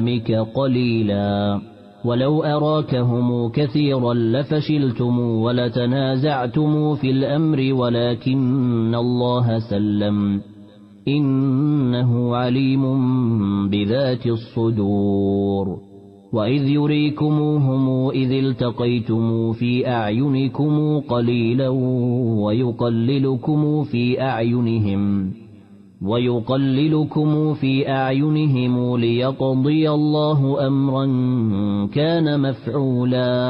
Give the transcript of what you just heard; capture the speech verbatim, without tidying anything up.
مِكَ قَلِيلًا وَلَوْ أَرَاكَهُمْ كَثِيرًا لَفَشِلْتُمْ وَلَتَنَازَعْتُمْ فِي الْأَمْرِ وَلَكِنَّ اللَّهَ سَلَّمَ إِنَّهُ عَلِيمٌ بِذَاتِ الصُّدُورِ وَإِذْ يُرِيكُمُوهُمْ إِذِ الْتَقَيْتُمْ فِي أَعْيُنِكُمْ قَلِيلًا وَيُقَلِّلُكُمْ فِي أَعْيُنِهِمْ ويقللكم في أعينهم ليقضي الله أمرا كان مفعولا